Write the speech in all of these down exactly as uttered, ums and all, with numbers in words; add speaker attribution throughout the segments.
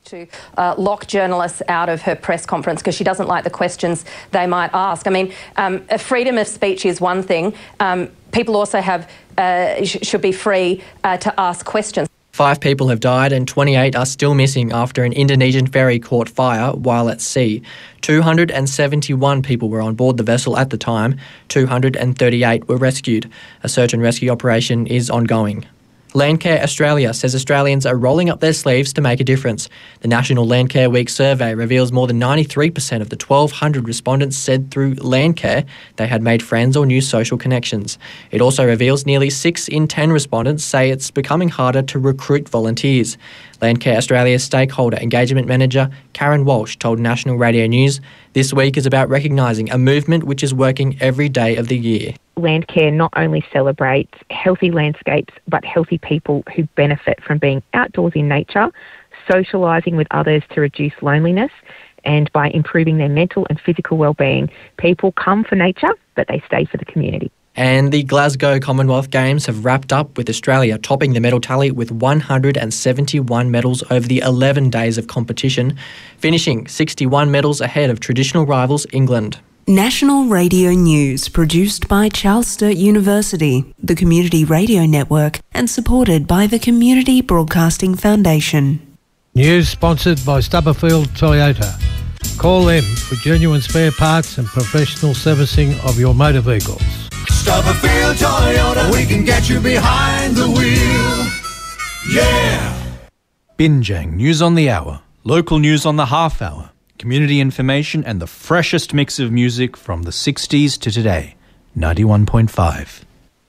Speaker 1: to uh, lock journalists out of her press conference because she doesn't like the questions they might ask. I mean, um, freedom of speech is one thing. Um, people also have uh, sh- should be free uh, to ask questions.
Speaker 2: Five people have died and twenty-eight are still missing after an Indonesian ferry caught fire while at sea. two hundred seventy-one people were on board the vessel at the time. two hundred thirty-eight were rescued. A search and rescue operation is ongoing. Landcare Australia says Australians are rolling up their sleeves to make a difference. The National Landcare Week survey reveals more than ninety-three percent of the twelve hundred respondents said through Landcare they had made friends or new social connections. It also reveals nearly six in ten respondents say it's becoming harder to recruit volunteers. Landcare Australia's stakeholder engagement manager, Karen Walsh, told National Radio News, this week is about recognising a movement which is working every day of the year.
Speaker 3: Landcare not only celebrates healthy landscapes, but healthy people who benefit from being outdoors in nature, socialising with others to reduce loneliness, and by improving their mental and physical well-being. People come for nature, but they stay for the community.
Speaker 2: And the Glasgow Commonwealth Games have wrapped up with Australia topping the medal tally with one hundred seventy-one medals over the eleven days of competition, finishing sixty-one medals ahead of traditional rivals England.
Speaker 4: National Radio News, produced by Charles Sturt University, the Community Radio Network, and supported by the Community Broadcasting Foundation.
Speaker 5: News sponsored by Stubberfield Toyota. Call them for genuine spare parts and professional servicing of your motor vehicles.
Speaker 6: Stubberfield Toyota, we can get you behind the wheel. Yeah!
Speaker 7: Binjang News on the Hour, local news on the half hour, community information and the freshest mix of music from the sixties to today. ninety-one point five.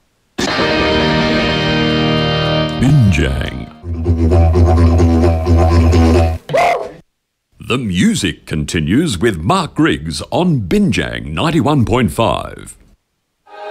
Speaker 8: Binjang. The music continues with Mark Griggs on Binjang ninety-one point five.